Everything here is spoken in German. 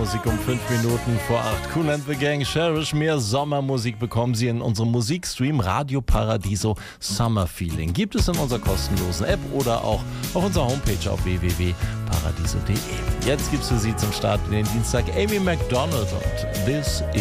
Musik um 5 Minuten vor 8. Kool and the Gang, Cherish. Mehr Sommermusik bekommen Sie in unserem Musikstream Radio Paradiso Summer Feeling. Gibt es in unserer kostenlosen App oder auch auf unserer Homepage auf www.paradiso.de. Jetzt gibt es für Sie zum Start in den Dienstag Amy Macdonald und This is